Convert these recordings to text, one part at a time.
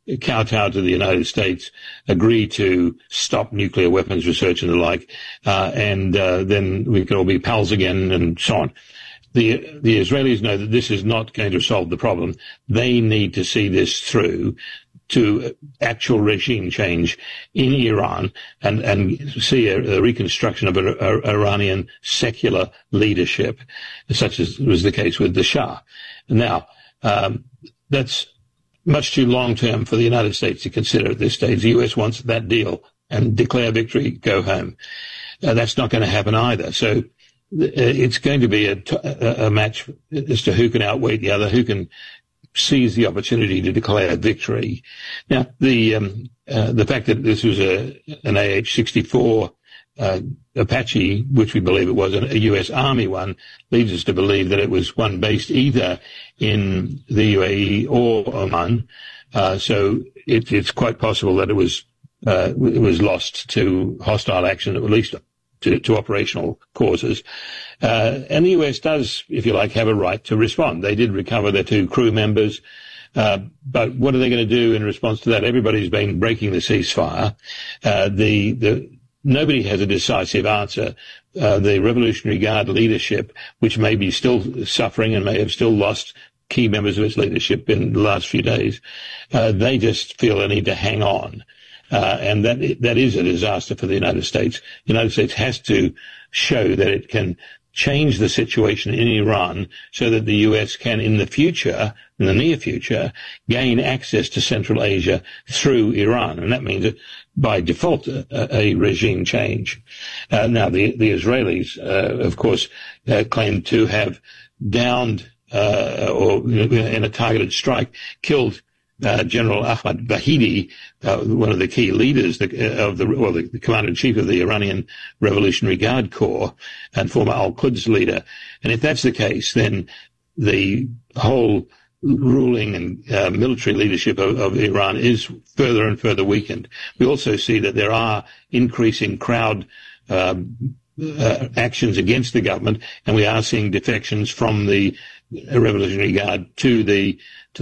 kowtow to the United States, agree to stop nuclear weapons research and the like, and then we can all be pals again and so on. The Israelis know that this is not going to solve the problem. They need to see this through to actual regime change in Iran and see a reconstruction of an Iranian secular leadership, such as was the case with the Shah. Now, that's much too long-term for the United States to consider at this stage. The U.S. wants that deal and declare victory, go home. That's not going to happen either. So it's going to be a match as to who can outweigh the other, who can seize the opportunity to declare victory. Now, the fact that this was an AH-64 Apache, which we believe it was a U.S. Army one, leads us to believe that it was one based either in the UAE or Oman. So it's quite possible that it was lost to hostile action, at least to operational causes. And the U.S. does, if you like, have a right to respond. They did recover their 2 crew members. But what are they going to do in response to that? Everybody's been breaking the ceasefire. Nobody has a decisive answer. The Revolutionary Guard leadership, which may be still suffering and may have still lost key members of its leadership in the last few days, they just feel they need to hang on. And that is a disaster for the United States. The United States has to show that it can change the situation in Iran so that the U.S. can, in the near future, gain access to Central Asia through Iran. And that means, by default, a regime change. Now, the Israelis, of course, claim to have downed, or in a targeted strike, killed General Ahmad Vahidi, one of the key leaders the commander-in-chief of the Iranian Revolutionary Guard Corps and former Al-Quds leader. And if that's the case, then the whole ruling and military leadership of Iran is further and further weakened. We also see that there are increasing crowd actions against the government, and we are seeing defections from the Revolutionary Guard to the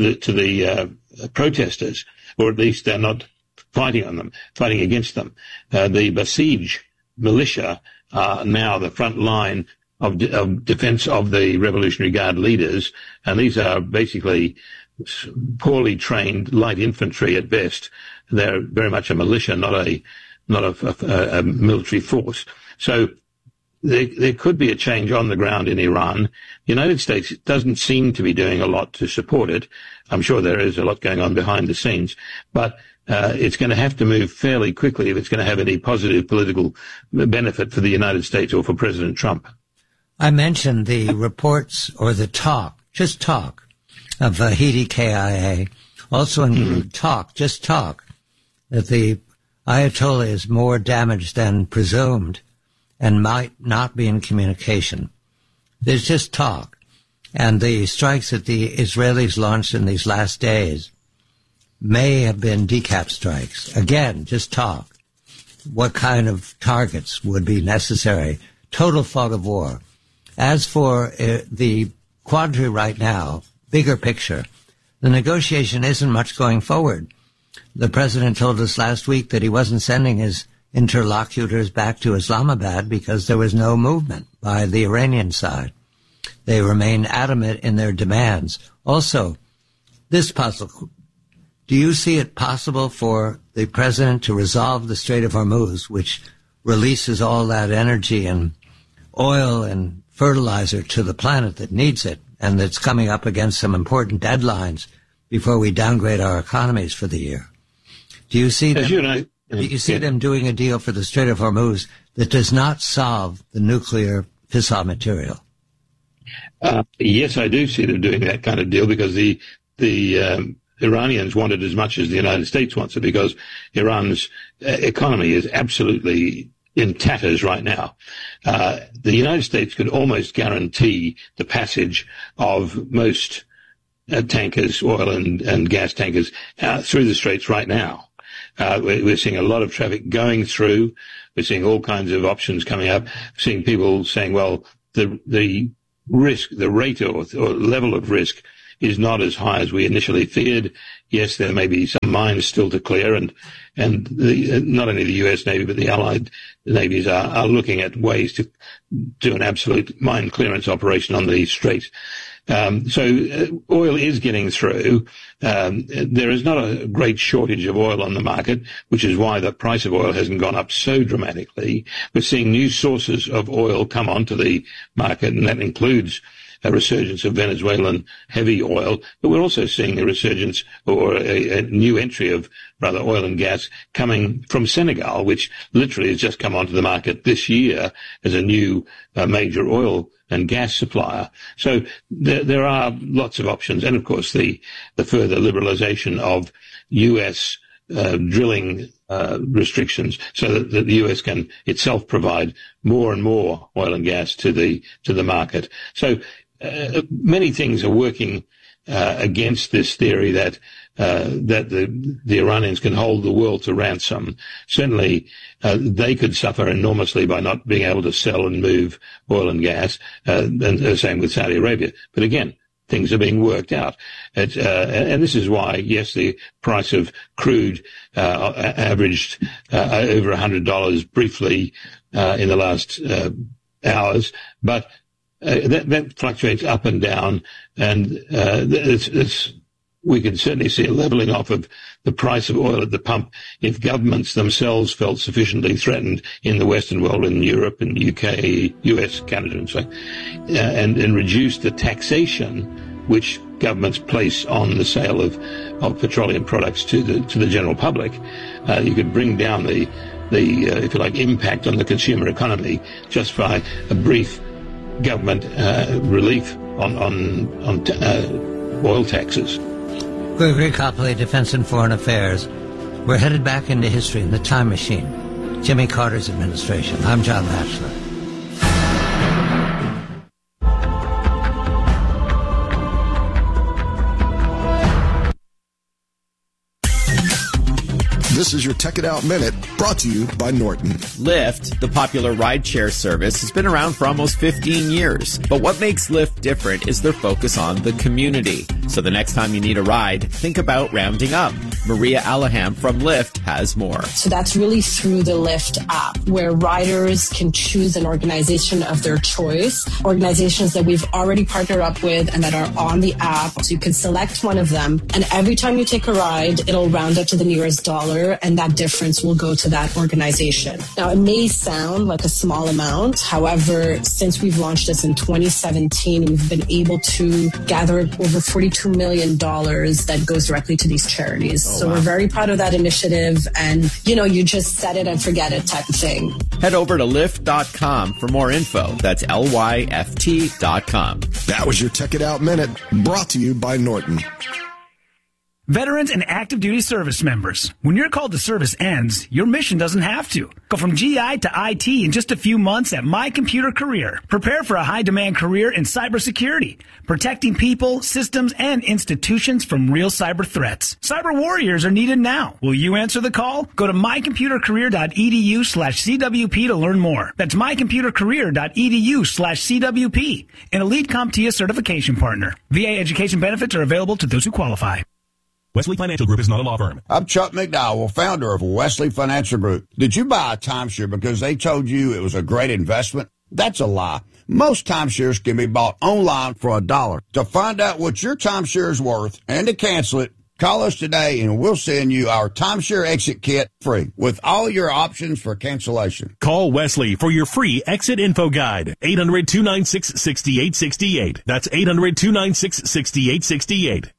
protesters, or at least they're not fighting against them. The Basij militia are now the front line of defense of the Revolutionary Guard leaders, and these are basically poorly trained light infantry at best. They're very much a militia, not a military force. So there could be a change on the ground in Iran. The United States doesn't seem to be doing a lot to support it. I'm sure there is a lot going on behind the scenes, but it's going to have to move fairly quickly if it's going to have any positive political benefit for the United States or for President Trump. I mentioned the reports or the just talk of Vahidi KIA, also include just talk, that the Ayatollah is more damaged than presumed and might not be in communication. There's just talk. And the strikes that the Israelis launched in these last days may have been decap strikes. Again, just talk. What kind of targets would be necessary? Total fog of war. As for the quandary right now, bigger picture, the negotiation isn't much going forward. The president told us last week that he wasn't sending his interlocutors back to Islamabad because there was no movement by the Iranian side. They remain adamant in their demands. Also, this puzzle, do you see it possible for the president to resolve the Strait of Hormuz, which releases all that energy and oil and fertilizer to the planet that needs it, and that's coming up against some important deadlines before we downgrade our economies for the year? Do you see them doing a deal for the Strait of Hormuz that does not solve the nuclear fissile material? Yes, I do see them doing that kind of deal, because the Iranians want it as much as the United States wants it, because Iran's economy is absolutely in tatters right now. The United States could almost guarantee the passage of most tankers, oil and gas tankers, through the straits right now. We're seeing a lot of traffic going through. We're seeing all kinds of options coming up. We're seeing people saying, well, the risk, the rate or level of risk is not as high as we initially feared. Yes, there may be some mines still to clear, and not only the U.S. Navy but the Allied navies are looking at ways to do an absolute mine clearance operation on the Strait. So oil is getting through. There is not a great shortage of oil on the market, which is why the price of oil hasn't gone up so dramatically. We're seeing new sources of oil come onto the market, and that includes a resurgence of Venezuelan heavy oil, but we're also seeing a resurgence or a new entry of rather oil and gas coming from Senegal, which literally has just come onto the market this year as a new major oil and gas supplier. So there are lots of options. And of course, the further liberalization of U.S. drilling restrictions so that the U.S. can itself provide more and more oil and gas to the market. So many things are working against this theory that the Iranians can hold the world to ransom. Certainly, they could suffer enormously by not being able to sell and move oil and gas, and the same with Saudi Arabia. But again, things are being worked out. And this is why, yes, the price of crude averaged over $100 briefly in the last hours, but that fluctuates up and down, and we can certainly see a leveling off of the price of oil at the pump if governments themselves felt sufficiently threatened in the Western world, in Europe and UK, US, Canada, and so on, and reduce the taxation which governments place on the sale of petroleum products to the general public. You could bring down the if you like, impact on the consumer economy just by a brief government relief on oil taxes. Gregory Copley, Defense and Foreign Affairs. We're headed back into history in the time machine. Jimmy Carter's administration. I'm John Batchelor. This is your Tech It Out Minute, brought to you by Norton. Lyft, the popular rideshare service, has been around for almost 15 years. But what makes Lyft different is their focus on the community. So the next time you need a ride, think about rounding up. Maria Alaham from Lyft has more. So that's really through the Lyft app, where riders can choose an organization of their choice, organizations that we've already partnered up with and that are on the app. So you can select one of them, and every time you take a ride, it'll round up to the nearest dollar, and that difference will go to that organization. Now, it may sound like a small amount. However, since we've launched this in 2017, we've been able to gather over $42 million that goes directly to these charities. So wow. We're very proud of that initiative, and, you just set it and forget it type of thing. Head over to Lyft.com for more info. That's LYFT.com. That was your Tech It Out Minute, brought to you by Norton. Veterans and active duty service members, when your call to service ends, your mission doesn't have to. Go from GI to IT in just a few months at My Computer Career. Prepare for a high-demand career in cybersecurity, protecting people, systems, and institutions from real cyber threats. Cyber warriors are needed now. Will you answer the call? Go to mycomputercareer.edu/CWP to learn more. That's mycomputercareer.edu/CWP, an elite CompTIA certification partner. VA education benefits are available to those who qualify. Wesley Financial Group is not a law firm. I'm Chuck McDowell, founder of Wesley Financial Group. Did you buy a timeshare because they told you it was a great investment? That's a lie. Most timeshares can be bought online for $1. To find out what your timeshare is worth and to cancel it, call us today and we'll send you our timeshare exit kit free with all your options for cancellation. Call Wesley for your free exit info guide. 800-296-6868. That's 800-296-6868.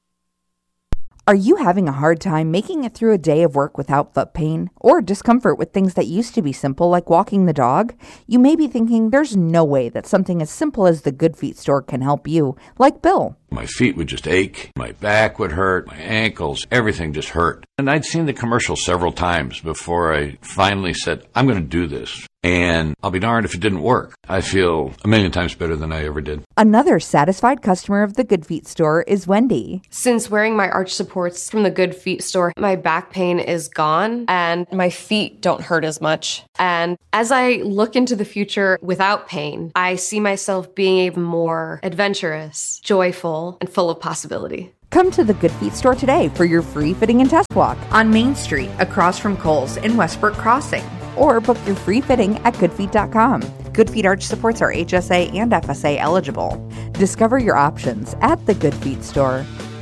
Are you having a hard time making it through a day of work without foot pain or discomfort with things that used to be simple like walking the dog? You may be thinking there's no way that something as simple as the Good Feet store can help you, like Bill. My feet would just ache, my back would hurt, my ankles, everything just hurt. And I'd seen the commercial several times before I finally said, I'm going to do this. and I'll be darned if it didn't work. I feel a million times better than I ever did. Another satisfied customer of the Good Feet store is Wendy. Since wearing my arch supports from the Good Feet store, my back pain is gone and my feet don't hurt as much. And as I look into the future without pain, I see myself being even more adventurous, joyful, and full of possibility. Come to the Good Feet store today for your free fitting and test walk on Main Street, across from Kohl's in Westbrook Crossing. Or book your free fitting at goodfeet.com. Good Feet arch supports are HSA and FSA eligible. Discover your options at the Good Feet store.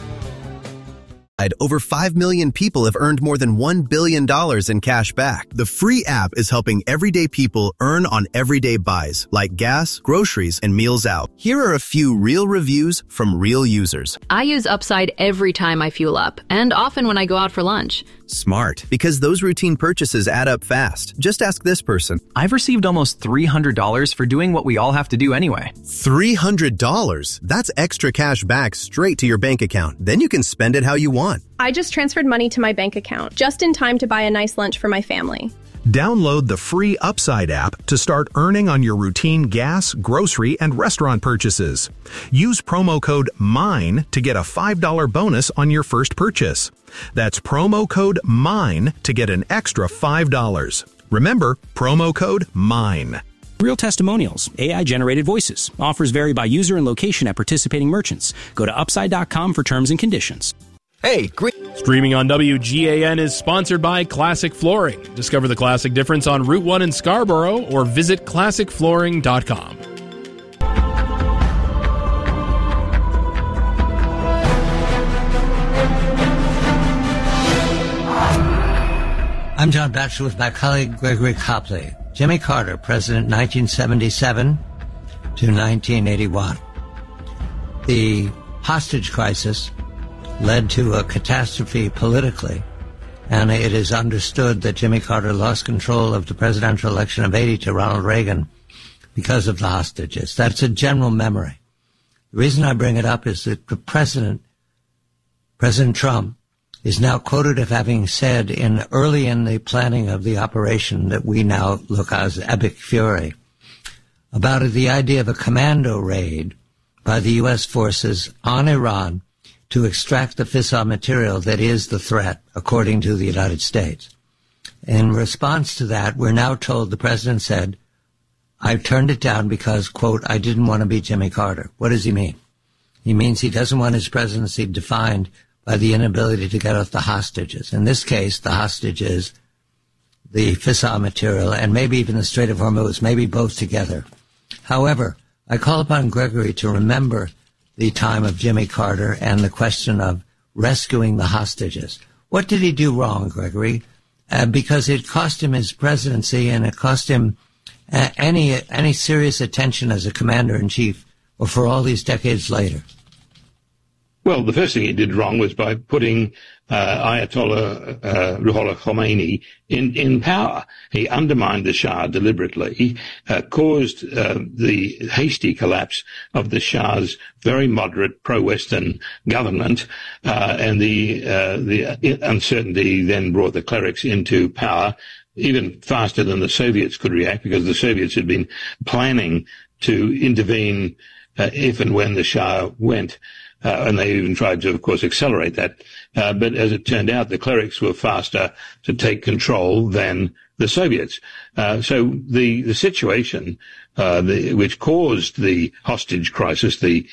Over 5 million people have earned more than $1 billion in cash back. The free app is helping everyday people earn on everyday buys, like gas, groceries, and meals out. Here are a few real reviews from real users. I use Upside every time I fuel up, and often when I go out for lunch. Smart, because those routine purchases add up fast. Just ask this person. I've received almost $300 for doing what we all have to do anyway. $300? That's extra cash back straight to your bank account. Then you can spend it how you want. I just transferred money to my bank account, just in time to buy a nice lunch for my family. Download the free Upside app to start earning on your routine gas, grocery, and restaurant purchases. Use promo code MINE to get a $5 bonus on your first purchase. That's promo code MINE to get an extra $5. Remember, promo code MINE. Real testimonials, AI-generated voices. Offers vary by user and location at participating merchants. Go to Upside.com for terms and conditions. Hey, great. Streaming on WGAN is sponsored by Classic Flooring. Discover the classic difference on Route 1 in Scarborough or visit ClassicFlooring.com. I'm John Batchelor with my colleague Gregory Copley. Jimmy Carter, President 1977 to 1981. The hostage crisis led to a catastrophe politically, and it is understood that Jimmy Carter lost control of the presidential election of 80 to Ronald Reagan because of the hostages. That's a general memory. The reason I bring it up is that the President Trump, is now quoted as having said early in the planning of the operation that we now look as Epic Fury, about the idea of a commando raid by the U.S. forces on Iran to extract the fissile material that is the threat, according to the United States. In response to that, we're now told the president said, I turned it down because, quote, I didn't want to be Jimmy Carter. What does he mean? He means he doesn't want his presidency defined by the inability to get off the hostages. In this case, the hostages, the fissile material, and maybe even the Strait of Hormuz, maybe both together. However, I call upon Gregory to remember the time of Jimmy Carter and the question of rescuing the hostages. What did he do wrong, Gregory? Because it cost him his presidency and it cost him any serious attention as a commander-in-chief or for all these decades later. Well, the first thing he did wrong was by putting Ayatollah Ruhollah Khomeini in power. He undermined the Shah deliberately, caused the hasty collapse of the Shah's very moderate pro-Western government, and the uncertainty then brought the clerics into power even faster than the Soviets could react, because the Soviets had been planning to intervene if and when the Shah went. And they even tried to, of course, accelerate that. But as it turned out, the clerics were faster to take control than the Soviets. So the situation, which caused the hostage crisis, the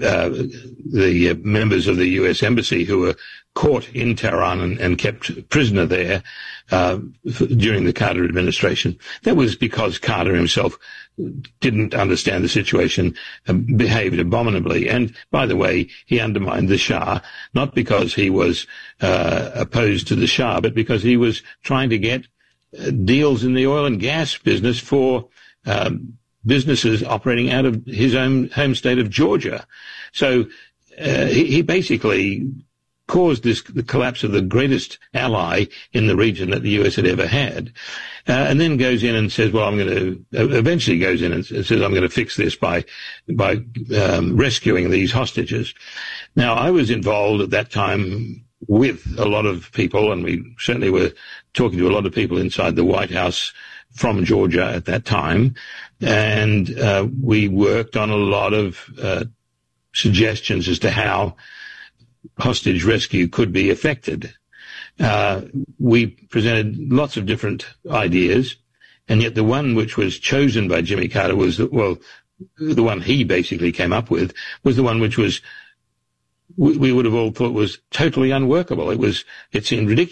members of the U.S. embassy who were caught in Tehran and kept prisoner there, during the Carter administration, that was because Carter himself didn't understand the situation, behaved abominably. And by the way, he undermined the Shah, not because he was opposed to the Shah, but because he was trying to get deals in the oil and gas business for businesses operating out of his own home state of Georgia. So he basically caused the collapse of the greatest ally in the region that the U.S. had ever had, and then goes in and says, well, eventually goes in and says, I'm going to fix this by rescuing these hostages. Now, I was involved at that time with a lot of people, and we certainly were talking to a lot of people inside the White House from Georgia at that time, and we worked on a lot of suggestions as to how hostage rescue could be effected. We presented lots of different ideas, and yet the one which was chosen by Jimmy Carter was, the one he basically came up with was the one which was we would have all thought was totally unworkable. It seemed ridiculous.